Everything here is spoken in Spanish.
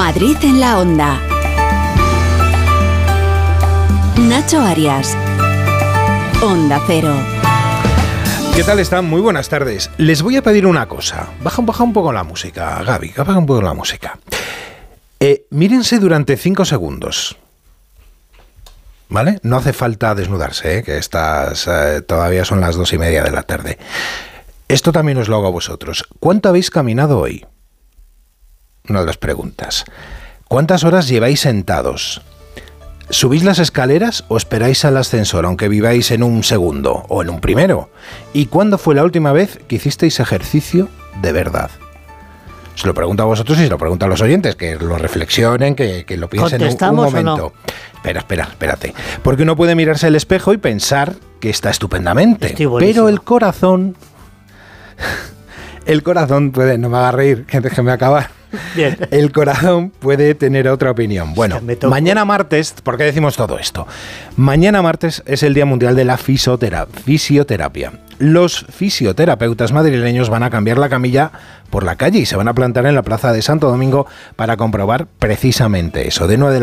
Madrid en la Onda. Nacho Arias. Onda Cero. ¿Qué tal están? Muy buenas tardes. Les voy a pedir una cosa. Baja un poco la música, Gaby. Baja un poco la música. Mírense durante 5 segundos. ¿Vale? No hace falta desnudarse, que estas todavía son las 2:30 de la tarde. Esto también os lo hago a vosotros. ¿Cuánto habéis caminado hoy? Una de las preguntas. ¿Cuántas horas lleváis sentados? ¿Subís las escaleras o esperáis al ascensor, aunque viváis en un segundo o en un primero? ¿Y cuándo fue la última vez que hicisteis ejercicio de verdad? Se lo pregunto a vosotros y se lo pregunto a los oyentes, que lo reflexionen, que lo piensen un momento. ¿O no? Espérate. Porque uno puede mirarse al espejo y pensar que está estupendamente, pero el corazón puede... No me haga reír, que déjeme acabar. Bien. El corazón puede tener otra opinión. Bueno, mañana martes, ¿por qué decimos todo esto? Mañana martes es el Día Mundial de la Fisioterapia. Los fisioterapeutas madrileños van a cambiar la camilla por la calle y se van a plantar en la plaza de Santo Domingo para comprobar precisamente eso. De 9 de la